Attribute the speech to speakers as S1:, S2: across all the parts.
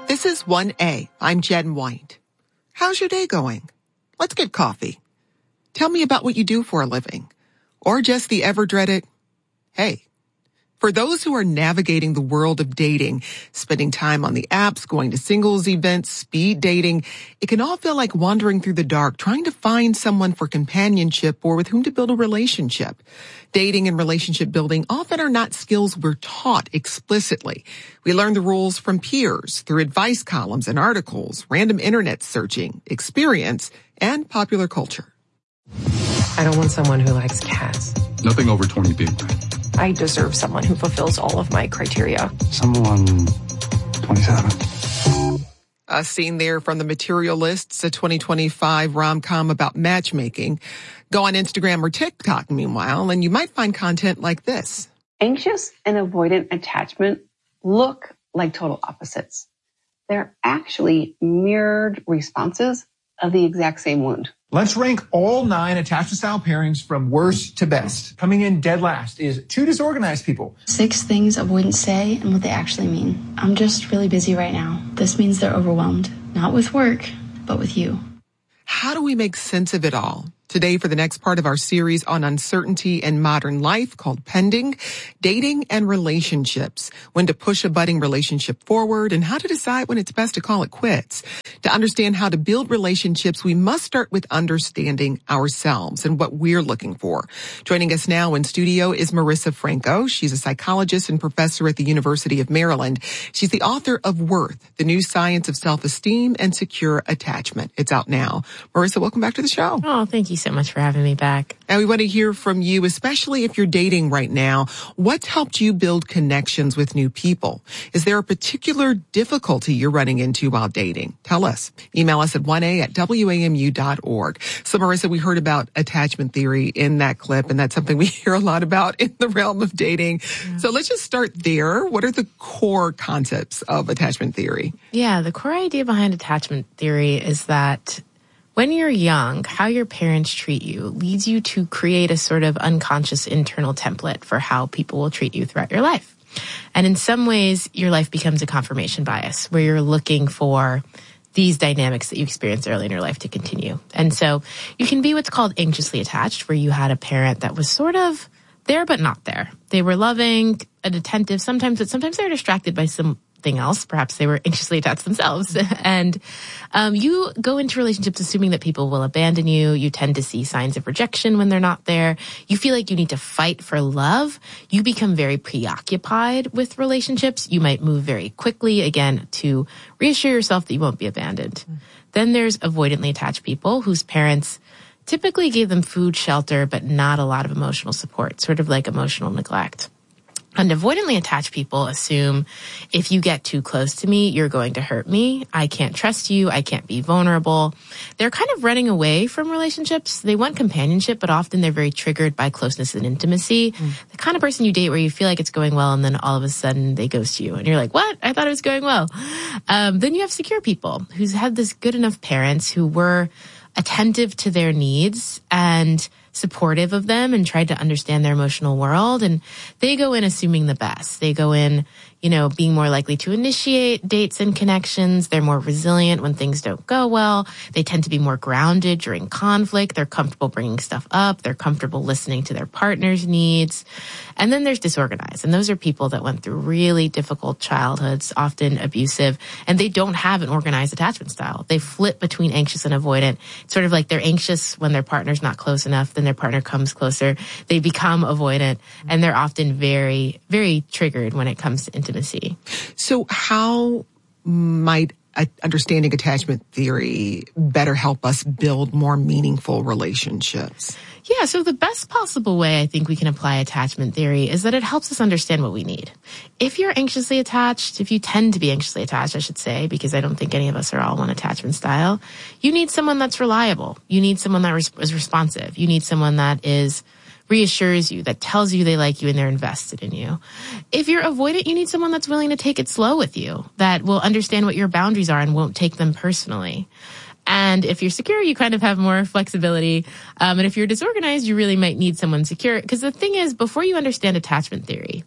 S1: This is 1A. I'm Jen White. How's your day going? Let's get coffee. Tell me about what you do for a living. Or just the ever-dreaded, hey. For those who are navigating the world of dating, spending time on the apps, going to singles events, speed dating, it can all feel like wandering through the dark, trying to find someone for companionship or with whom to build a relationship. Dating and relationship building often are not skills we're taught explicitly. We learn the rules from peers, through advice columns and articles, random internet searching, experience, and popular culture.
S2: I don't want someone who likes cats.
S3: Nothing over 20 feet.
S4: I deserve someone who fulfills all of my criteria.
S3: Someone 27.
S1: A scene there from The Materialists, a 2025 rom-com about matchmaking. Go on Instagram or TikTok, meanwhile, and you might find content like this.
S5: Anxious and avoidant attachment look like total opposites. They're actually mirrored responses of the exact same wound.
S6: Let's rank all 9 attachment style pairings from worst to best. Coming in dead last is 2 disorganized people.
S7: 6 things avoidants say and what they actually mean. I'm just really busy right now. This means they're overwhelmed, not with work, but with you.
S1: How do we make sense of it all? Today, for the next part of our series on uncertainty in modern life called Pending, Dating and Relationships, when to push a budding relationship forward and how to decide when it's best to call it quits. To understand how to build relationships, we must start with understanding ourselves and what we're looking for. Joining us now in studio is Marissa Franco. She's a psychologist and professor at the University of Maryland. She's the author of Worth, The New Science of Self-Esteem and Secure Attachment. It's out now. Marissa, welcome back to the show.
S8: Oh, thank you so much for having me back.
S1: And we want to hear from you, especially if you're dating right now. What's helped you build connections with new people? Is there a particular difficulty you're running into while dating? Tell us. Email us at 1a@wamu.org. So, Marissa, we heard about attachment theory in that clip, and that's something we hear a lot about in the realm of dating. Yeah. So let's just start there. What are the core concepts of attachment theory?
S8: Yeah, the core idea behind attachment theory is that when you're young, how your parents treat you leads you to create a sort of unconscious internal template for how people will treat you throughout your life. And in some ways, your life becomes a confirmation bias where you're looking for these dynamics that you experienced early in your life to continue. And so you can be what's called anxiously attached, where you had a parent that was sort of there but not there. They were loving and attentive sometimes, but sometimes they were distracted by something else. Perhaps they were anxiously attached themselves. And you go into relationships assuming that people will abandon you. You tend to see signs of rejection when they're not there. You feel like you need to fight for love. You become very preoccupied with relationships. You might move very quickly, again, to reassure yourself that you won't be abandoned. Then there's avoidantly attached people whose parents typically gave them food, shelter, but not a lot of emotional support, sort of like emotional neglect. And avoidantly attached people assume if you get too close to me, you're going to hurt me. I can't trust you. I can't be vulnerable. They're kind of running away from relationships. They want companionship, but often they're very triggered by closeness and intimacy. The kind of person you date where you feel like it's going well and then all of a sudden they ghost you. And you're like, what? I thought it was going well. Then you have secure people who's had this good enough parents who were attentive to their needs and supportive of them and tried to understand their emotional world. And they go in assuming the best. They go in, being more likely to initiate dates and connections. They're more resilient when things don't go well. They tend to be more grounded during conflict. They're comfortable bringing stuff up. They're comfortable listening to their partner's needs. And then there's disorganized. And those are people that went through really difficult childhoods, often abusive, and they don't have an organized attachment style. They flip between anxious and avoidant. It's sort of like they're anxious when their partner's not close enough, then their partner comes closer. They become avoidant, and they're often very, very triggered when it comes to intimacy.
S1: So how might understanding attachment theory better help us build more meaningful relationships?
S8: Yeah, so the best possible way I think we can apply attachment theory is that it helps us understand what we need. If you're anxiously attached, if you tend to be anxiously attached, I should say, because I don't think any of us are all one attachment style, you need someone that's reliable. You need someone that is responsive. You need someone that reassures you, that tells you they like you and they're invested in you. If you're avoidant, you need someone that's willing to take it slow with you, that will understand what your boundaries are and won't take them personally. And if you're secure, you kind of have more flexibility. And if you're disorganized, you really might need someone secure. Because the thing is, before you understand attachment theory,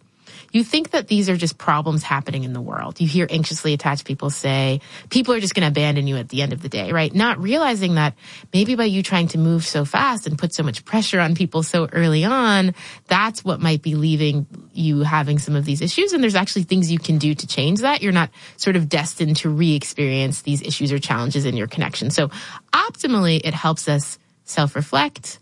S8: you think that these are just problems happening in the world. You hear anxiously attached people say, people are just going to abandon you at the end of the day, right? Not realizing that maybe by you trying to move so fast and put so much pressure on people so early on, that's what might be leaving you having some of these issues. And there's actually things you can do to change that. You're not sort of destined to re-experience these issues or challenges in your connection. So optimally, it helps us self-reflect.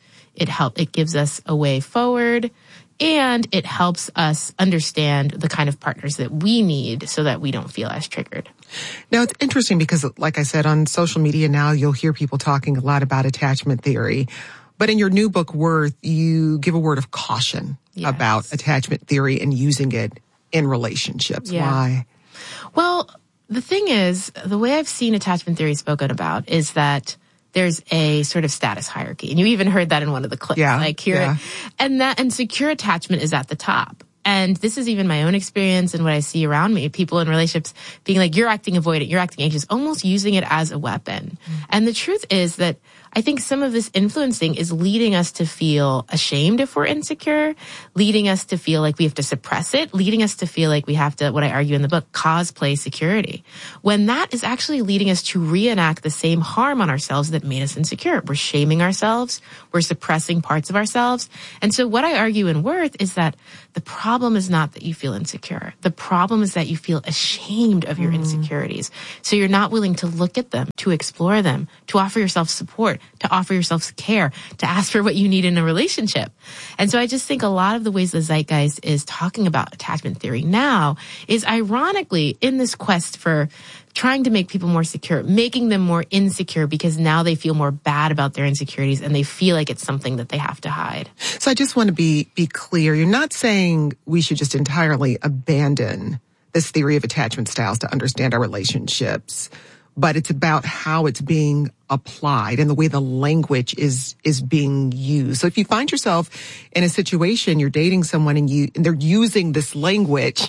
S8: It gives us a way forward, and it helps us understand the kind of partners that we need so that we don't feel as triggered.
S1: Now, it's interesting because, like I said, on social media now, you'll hear people talking a lot about attachment theory. But in your new book, Worth, you give a word of caution about attachment theory and using it in relationships.
S8: Yeah.
S1: Why?
S8: Well, the thing is, the way I've seen attachment theory spoken about is that there's a sort of status hierarchy. And you even heard that in one of the clips.
S1: Yeah,
S8: like here, and secure attachment is at the top. And this is even my own experience and what I see around me, people in relationships being like, you're acting avoidant, you're acting anxious, almost using it as a weapon. And the truth is that I think some of this influencing is leading us to feel ashamed if we're insecure, leading us to feel like we have to suppress it, leading us to feel like we have to, what I argue in the book, cosplay security. When that is actually leading us to reenact the same harm on ourselves that made us insecure. We're shaming ourselves, we're suppressing parts of ourselves. And so what I argue in Worth is that the problem is not that you feel insecure. The problem is that you feel ashamed of your insecurities. So you're not willing to look at them, to explore them, to offer yourself support, to offer yourself care, to ask for what you need in a relationship. And so I just think a lot of the ways the zeitgeist is talking about attachment theory now is ironically in this quest for trying to make people more secure, making them more insecure because now they feel more bad about their insecurities and they feel like it's something that they have to hide.
S1: So I just want to be clear. You're not saying we should just entirely abandon this theory of attachment styles to understand our relationships, but it's about how it's being applied and the way the language is being used. So if you find yourself in a situation, you're dating someone and they're using this language,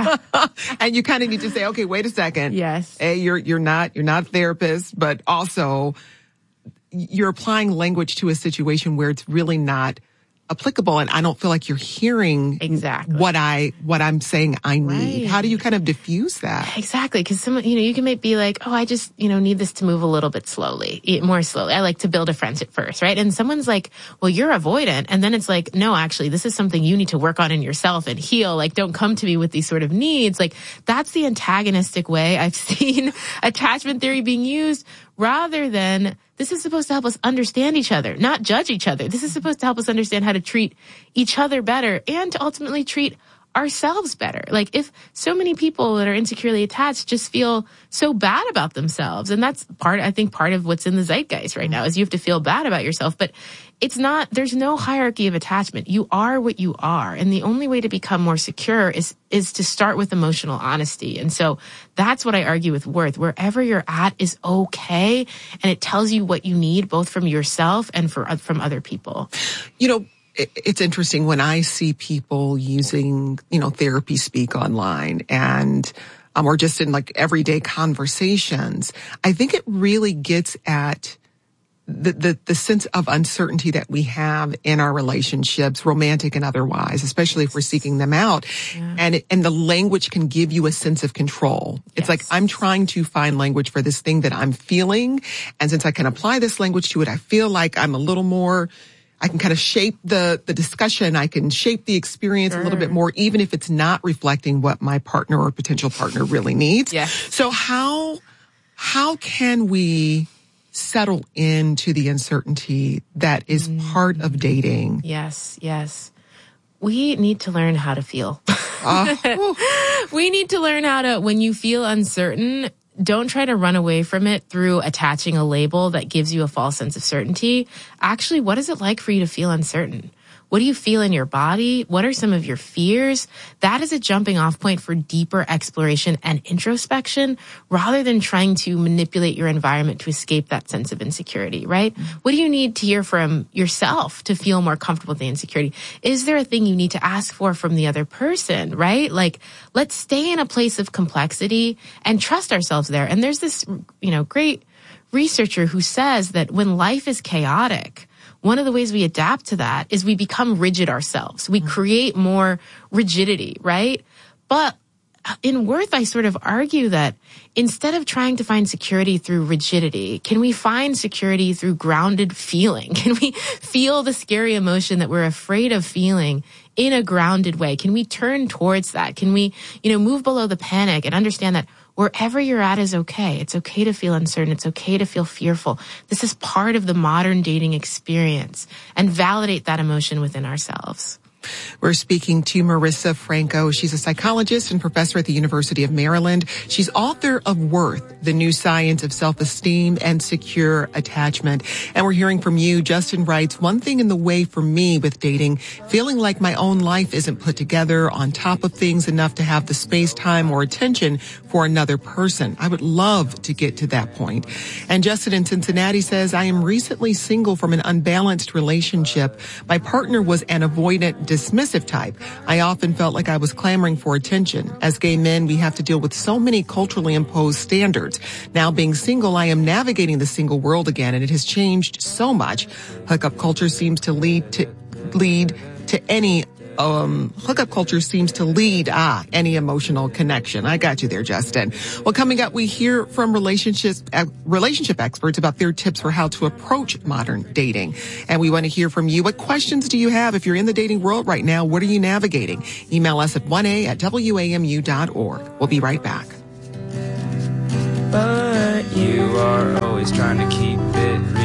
S1: and you kind of need to say, okay, wait a second.
S8: Yes.
S1: Hey, you're not a therapist, but also you're applying language to a situation where it's really not applicable, and I don't feel like you're hearing
S8: exactly
S1: what I'm saying I need.
S8: Right.
S1: How do you kind of diffuse that?
S8: Exactly, because someone, you can be like, oh, I just, need this to move a little bit more slowly. I like to build a friendship first, right? And someone's like, well, you're avoidant, and then it's like, no, actually, this is something you need to work on in yourself and heal. Like, don't come to me with these sort of needs. Like, that's the antagonistic way I've seen attachment theory being used, rather than this is supposed to help us understand each other, not judge each other. This is supposed to help us understand how to treat each other better and to ultimately treat ourselves better. Like, if so many people that are insecurely attached just feel so bad about themselves, and that's part of what's in the zeitgeist right now is you have to feel bad about yourself, but it's not, there's no hierarchy of attachment. You are what you are. And the only way to become more secure is to start with emotional honesty. And so that's what I argue with Worth. Wherever you're at is okay. And it tells you what you need, both from yourself and from other people.
S1: It's interesting when I see people using, therapy speak online and, or just in like everyday conversations. I think it really gets at the sense of uncertainty that we have in our relationships, romantic and otherwise, especially if we're seeking them out. Yeah. And the language can give you a sense of control. It's like, I'm trying to find language for this thing that I'm feeling. And since I can apply this language to it, I feel like I'm a little more, I can kind of shape the discussion. I can shape the experience a little bit more, even if it's not reflecting what my partner or potential partner really needs.
S8: Yeah.
S1: So how can we settle into the uncertainty that is part of dating?
S8: Yes. We need to learn how to feel. We need to learn how to, when you feel uncertain, don't try to run away from it through attaching a label that gives you a false sense of certainty. Actually, what is it like for you to feel uncertain? What do you feel in your body? What are some of your fears? That is a jumping off point for deeper exploration and introspection rather than trying to manipulate your environment to escape that sense of insecurity, right? What do you need to hear from yourself to feel more comfortable with the insecurity? Is there a thing you need to ask for from the other person, right? Like, let's stay in a place of complexity and trust ourselves there. And there's this, great researcher who says that when life is chaotic, one of the ways we adapt to that is we become rigid ourselves. We create more rigidity, right? But in Worth, I sort of argue that instead of trying to find security through rigidity, can we find security through grounded feeling? Can we feel the scary emotion that we're afraid of feeling in a grounded way? Can we turn towards that? Can we, move below the panic and understand that wherever you're at is okay. It's okay to feel uncertain. It's okay to feel fearful. This is part of the modern dating experience, and validate that emotion within ourselves.
S1: We're speaking to Marissa Franco. She's a psychologist and professor at the University of Maryland. She's author of Worth, The New Science of Self-Esteem and Secure Attachment. And we're hearing from you. Justin writes, one thing in the way for me with dating, feeling like my own life isn't put together on top of things enough to have the space, time, or attention for another person. I would love to get to that point. And Justin in Cincinnati says, I am recently single from an unbalanced relationship. My partner was an avoidant, dismissive type. I often felt like I was clamoring for attention. As gay men, we have to deal with so many culturally imposed standards. Now being single, I am navigating the single world again, and it has changed so much. Hookup culture seems to lead to any any emotional connection. I got you there, Justin. Well, coming up, we hear from relationship experts about their tips for how to approach modern dating. And we want to hear from you. What questions do you have if you're in the dating world right now? What are you navigating? Email us at 1a@wamu.org. We'll be right back.
S3: But you are always trying to keep it